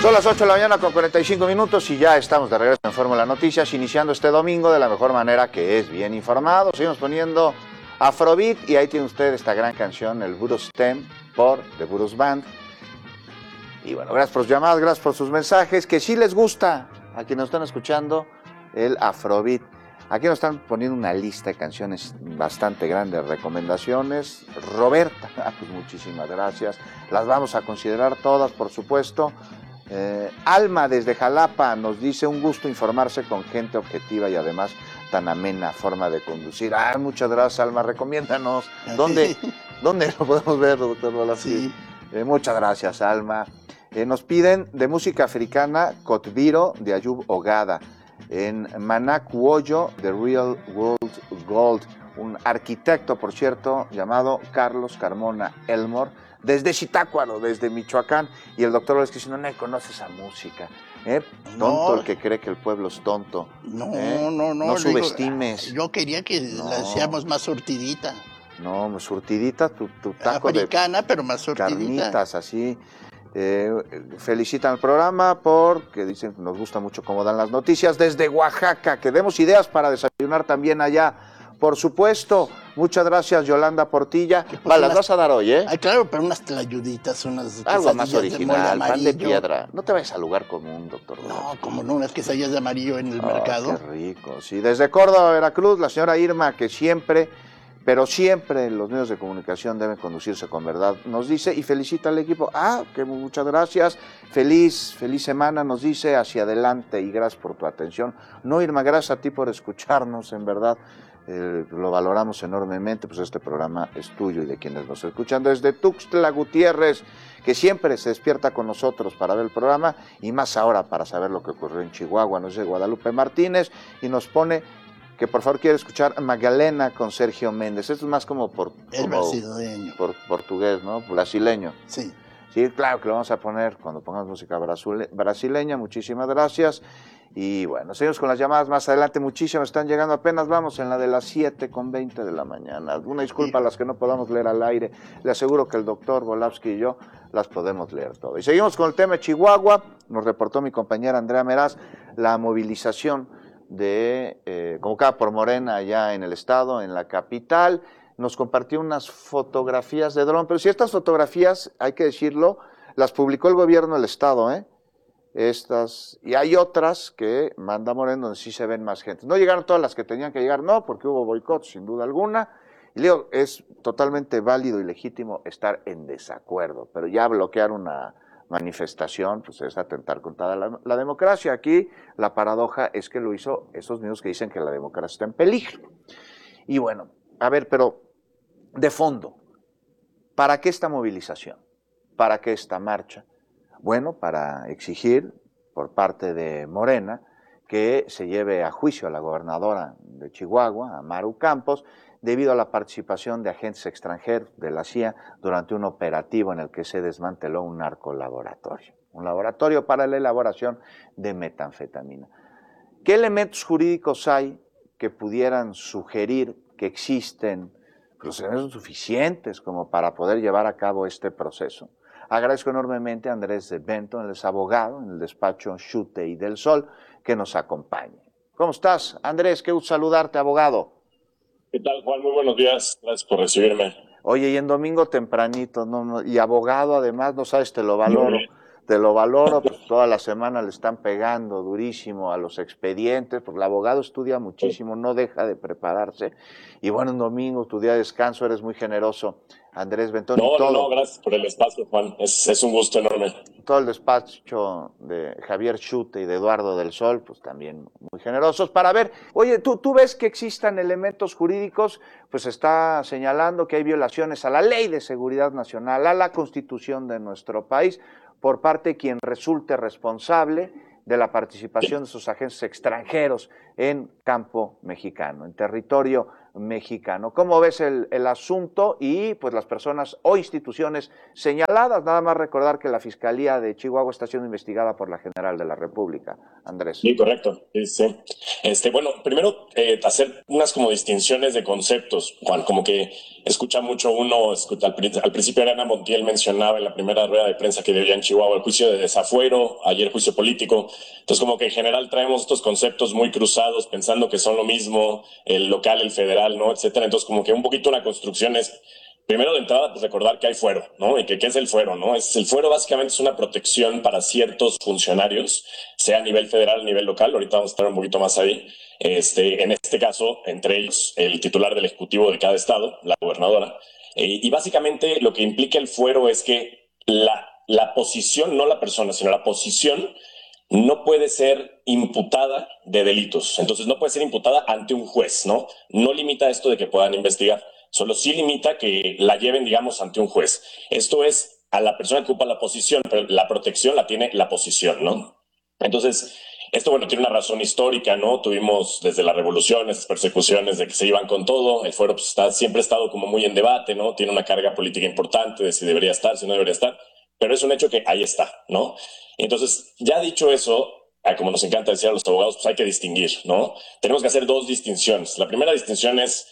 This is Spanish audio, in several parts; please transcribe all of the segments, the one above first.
Son las 8 de la mañana con 45 minutos y ya estamos de regreso en Fórmula Noticias, iniciando este domingo de la mejor manera, que es bien informado. Seguimos poniendo Afrobeat y ahí tiene usted esta gran canción, el Burros Stem, por The Burros Band. Y bueno, gracias por sus llamadas, gracias por sus mensajes, que sí les gusta a quienes nos están escuchando el Afrobeat. Aquí nos están poniendo una lista de canciones bastante grande, recomendaciones. Roberta, pues muchísimas gracias. Las vamos a considerar todas, por supuesto. Alma desde Jalapa nos dice: un gusto informarse con gente objetiva y además tan amena forma de conducir. Muchas gracias, Alma, recomiéndanos. ¿Dónde lo podemos ver, doctor Velasquez? Sí. Muchas gracias, Alma. Nos piden de música africana Kotviro de Ayub Ogada. En Manacuoyo, The Real World Gold, un arquitecto, por cierto, llamado Carlos Carmona Elmore, desde Zitácuaro, desde Michoacán, y el doctor Velasquez no conoce esa música. Tonto el que cree que el pueblo es tonto. No subestimes. Yo quería que la hacíamos más surtidita. No, surtidita, tu taco africana, pero más surtidita. Carnitas, así. Felicitan el programa porque dicen que nos gusta mucho cómo dan las noticias desde Oaxaca, que demos ideas para desayunar también allá, por supuesto. Muchas gracias, Yolanda Portilla. Pues las vas a dar hoy, ¿eh? Claro, pero unas tlayuditas, algo más original, pan de piedra. No te vayas al lugar común, doctor. No, como no, unas quesadillas de amarillo en el mercado. Qué rico, sí. Desde Córdoba, Veracruz, la señora Irma, que siempre, pero siempre los medios de comunicación deben conducirse con verdad, nos dice, y felicita al equipo. Que muchas gracias, feliz semana, nos dice, hacia adelante, y gracias por tu atención. No, Irma, gracias a ti por escucharnos, en verdad, lo valoramos enormemente, pues este programa es tuyo y de quienes nos escuchan. Desde Tuxtla Gutiérrez, que siempre se despierta con nosotros para ver el programa, y más ahora para saber lo que ocurrió en Chihuahua, nos dice Guadalupe Martínez, y nos pone que por favor quiere escuchar Magdalena con Sergio Méndez. Esto es más como brasileño. Por portugués, ¿no? Brasileño. Sí. Sí, claro que lo vamos a poner cuando pongamos música brasileña. Muchísimas gracias. Y bueno, seguimos con las llamadas más adelante. Muchísimas están llegando, apenas vamos en la de las 7:20 de la mañana. Una disculpa a las que no podamos leer al aire. Le aseguro que el doctor Volavsky y yo las podemos leer todas. Y seguimos con el tema de Chihuahua. Nos reportó mi compañera Andrea Meraz la movilización convocada por Morena allá en el estado, en la capital. Nos compartió unas fotografías de dron, pero si estas fotografías, hay que decirlo, las publicó el gobierno del estado, Estas, y hay otras que manda Morena donde sí se ven más gente. No llegaron todas las que tenían que llegar, no, porque hubo boicot, sin duda alguna. Y digo, es totalmente válido y legítimo estar en desacuerdo, pero ya bloquear una manifestación, pues es atentar contra la democracia. Aquí la paradoja es que lo hizo esos mismos que dicen que la democracia está en peligro. Y bueno, a ver, pero de fondo, ¿para qué esta movilización? ¿Para qué esta marcha? Bueno, para exigir por parte de Morena que se lleve a juicio a la gobernadora de Chihuahua, a Maru Campos, debido a la participación de agentes extranjeros de la CIA durante un operativo en el que se desmanteló un narcolaboratorio, un laboratorio para la elaboración de metanfetamina. ¿Qué elementos jurídicos hay que pudieran sugerir que existen los elementos suficientes como para poder llevar a cabo este proceso? Agradezco enormemente a Andrés Benton, él es abogado en el despacho Schute y del Sol, que nos acompañe. ¿Cómo estás, Andrés? Qué gusto saludarte, abogado. ¿Qué tal, Juan? Muy buenos días. Gracias por recibirme. Oye, y en domingo tempranito, y abogado además, no sabes, te lo valoro, pues toda la semana le están pegando durísimo a los expedientes, porque el abogado estudia muchísimo, no deja de prepararse, y bueno, en domingo, tu día de descanso, eres muy generoso, Andrés Bentón. No, gracias por el espacio, Juan, es un gusto enorme. Todo el despacho de Javier Schute y de Eduardo del Sol, pues también muy generosos, para ver, oye, ¿tú ves que existan elementos jurídicos? Pues está señalando que hay violaciones a la Ley de Seguridad Nacional, a la Constitución de nuestro país, por parte de quien resulte responsable de la participación de sus agentes extranjeros en campo mexicano, en territorio mexicano. ¿Cómo ves el asunto y pues las personas o instituciones señaladas? Nada más recordar que la Fiscalía de Chihuahua está siendo investigada por la General de la República, Andrés. Sí, correcto. Sí, sí. Bueno, primero hacer unas como distinciones de conceptos, Juan, como que escucha mucho uno, al principio Ariana Montiel mencionaba en la primera rueda de prensa que debía en Chihuahua el juicio de desafuero, ayer juicio político, entonces como que en general traemos estos conceptos muy cruzados pensando que son lo mismo, el local, el federal, ¿no? Etcétera, entonces como que un poquito una construcción es primero de entrada, pues recordar que hay fuero, ¿no? Y que qué es el fuero, ¿no? El fuero básicamente es una protección para ciertos funcionarios, sea a nivel federal, a nivel local, ahorita vamos a estar un poquito más ahí. En este caso, entre ellos, el titular del Ejecutivo de cada estado, la gobernadora. Y básicamente lo que implica el fuero es que la posición, no la persona, sino la posición, no puede ser imputada de delitos. Entonces no puede ser imputada ante un juez, ¿no? No limita esto de que puedan investigar. Solo sí limita que la lleven, digamos, ante un juez. Esto es a la persona que ocupa la posición, pero la protección la tiene la posición, ¿no? Entonces, esto, bueno, tiene una razón histórica, ¿no? Tuvimos desde la revolución esas persecuciones de que se iban con todo. El fuero pues, siempre ha estado como muy en debate, ¿no? Tiene una carga política importante de si debería estar, si no debería estar, pero es un hecho que ahí está, ¿no? Entonces, ya dicho eso, como nos encanta decir a los abogados, pues hay que distinguir, ¿no? Tenemos que hacer dos distinciones. La primera distinción es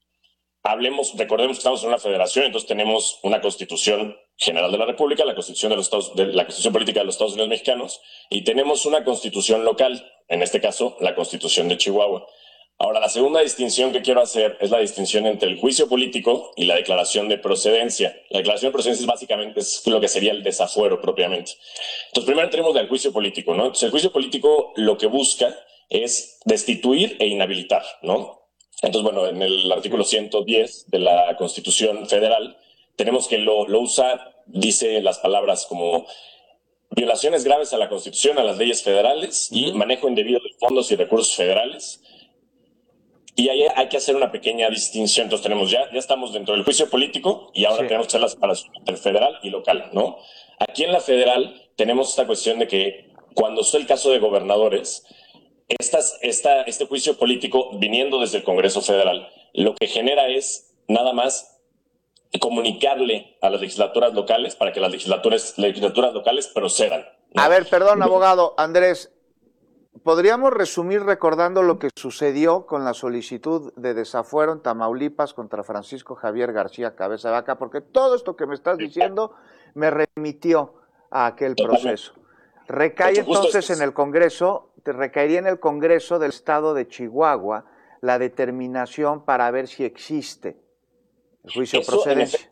recordemos que estamos en una federación, entonces tenemos una constitución general de la República, la constitución la constitución política de los Estados Unidos mexicanos, y tenemos una constitución local, en este caso, la constitución de Chihuahua. Ahora, la segunda distinción que quiero hacer es la distinción entre el juicio político y la declaración de procedencia. La declaración de procedencia básicamente es lo que sería el desafuero propiamente. Entonces, primero tenemos el juicio político, ¿no? Entonces, el juicio político lo que busca es destituir e inhabilitar, ¿no? Entonces, bueno, en el artículo 110 de la Constitución Federal, tenemos que lo usa, dice las palabras como violaciones graves a la Constitución, a las leyes federales y manejo indebido de fondos y recursos federales. Y ahí hay que hacer una pequeña distinción. Entonces ya estamos dentro del juicio político y ahora tenemos que hacer la separación entre federal y local, ¿no? Aquí en la federal tenemos esta cuestión de que cuando es el caso de gobernadores, este juicio político viniendo desde el Congreso Federal, lo que genera es nada más comunicarle a las legislaturas locales para que las legislaturas locales procedan, ¿no? A ver, perdón, abogado Andrés, ¿podríamos resumir recordando lo que sucedió con la solicitud de desafuero en Tamaulipas contra Francisco Javier García Cabeza de Vaca? Porque todo esto que me estás diciendo me remitió a aquel proceso. Recae entonces en el Congreso, recaería en el Congreso del Estado de Chihuahua la determinación para ver si existe el juicio de procedencia.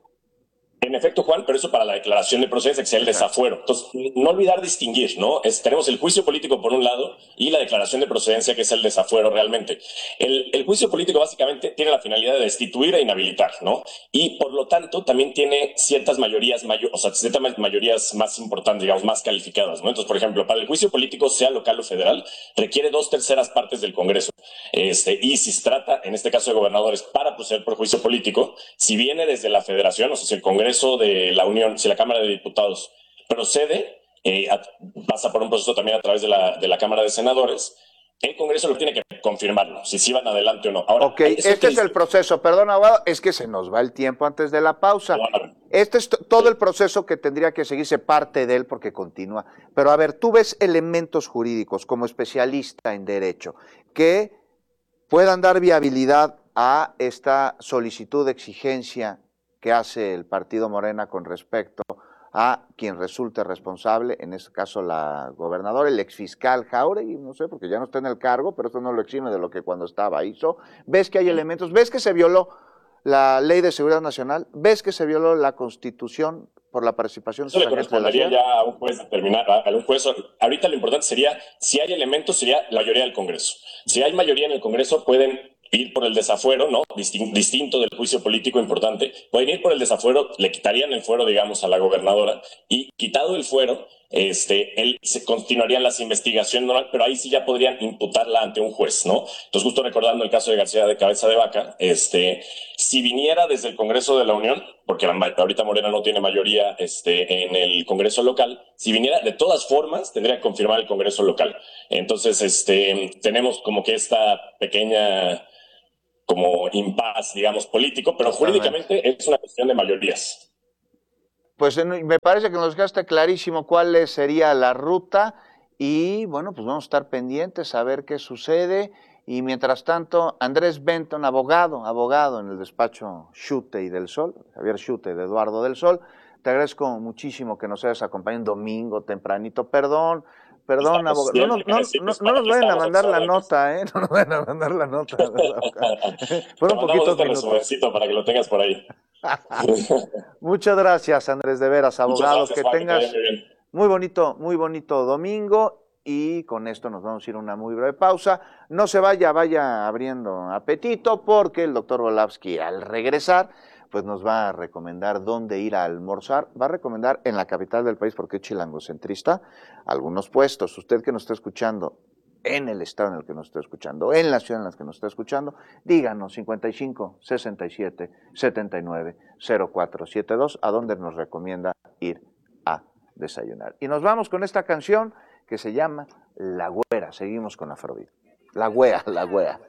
En efecto, Juan, pero eso para la declaración de procedencia, que sea el desafuero. Entonces, no olvidar distinguir, ¿no? Tenemos el juicio político por un lado y la declaración de procedencia, que es el desafuero realmente. El juicio político básicamente tiene la finalidad de destituir e inhabilitar, ¿no? Y por lo tanto también tiene ciertas mayorías, ciertas mayorías más importantes, digamos, más calificadas, ¿no? Entonces, por ejemplo, para el juicio político, sea local o federal, requiere 2/3 partes del Congreso. Y si se trata, en este caso de gobernadores, para proceder por juicio político, si viene desde la federación, o sea, si el Congreso de la Unión, si la Cámara de Diputados procede, pasa por un proceso también a través de la Cámara de Senadores, el Congreso lo tiene que confirmarlo, si van adelante o no. Ahora, ok, este es el proceso, perdón, abogado, es que se nos va el tiempo antes de la pausa. Claro. Este es todo el proceso que tendría que seguirse parte de él porque continúa. Pero a ver, tú ves elementos jurídicos como especialista en derecho que puedan dar viabilidad a esta solicitud de exigencia que hace el partido Morena con respecto a quien resulte responsable, en este caso la gobernadora, el exfiscal Jáuregui, no sé, porque ya no está en el cargo, pero esto no lo exime de lo que cuando estaba hizo. ¿Ves que hay elementos? ¿Ves que se violó la Ley de Seguridad Nacional? ¿Ves que se violó la Constitución por la participación? Eso le correspondería ya a un juez determinar, a un juez. Ahorita lo importante sería, si hay elementos, sería la mayoría del Congreso. Si hay mayoría en el Congreso, pueden ir por el desafuero, ¿no? Distinto del juicio político importante. Pueden ir por el desafuero, le quitarían el fuero, digamos, a la gobernadora, y quitado el fuero, se continuarían las investigaciones, pero ahí sí ya podrían imputarla ante un juez, ¿no? Entonces, justo recordando el caso de García de Cabeza de Vaca, si viniera desde el Congreso de la Unión, porque ahorita Morena no tiene mayoría en el Congreso local, si viniera, de todas formas, tendría que confirmar el Congreso local. Entonces, tenemos como que esta pequeña como impas, digamos, político, pero jurídicamente es una cuestión de mayorías. Pues me parece que nos dejaste clarísimo cuál sería la ruta Y bueno, pues vamos a estar pendientes a ver qué sucede. Y mientras tanto, Andrés Benton, abogado en el despacho Schute y del Sol, Javier Schute de Eduardo del Sol, te agradezco muchísimo que nos hayas acompañado un domingo tempranito. Perdón, abogado. No nos vayan a mandar la nota, ¿eh? No nos vayan a mandar la nota. Fueron poquitos minutos. Resumencito para que lo tengas por ahí. Muchas gracias, Andrés, de veras, abogado. Gracias, que Juan, tengas muy bonito domingo. Y con esto nos vamos a ir a una muy breve pausa. No se vaya abriendo apetito, porque el doctor Volavsky, al regresar, pues nos va a recomendar dónde ir a almorzar. Va a recomendar en la capital del país, porque es chilangocentrista, algunos puestos. Usted que nos está escuchando en el estado en el que nos está escuchando, en la ciudad en la que nos está escuchando, díganos 55 67 79 0472 a dónde nos recomienda ir a desayunar. Y nos vamos con esta canción que se llama La Güera. Seguimos con Afrodita. La Güea.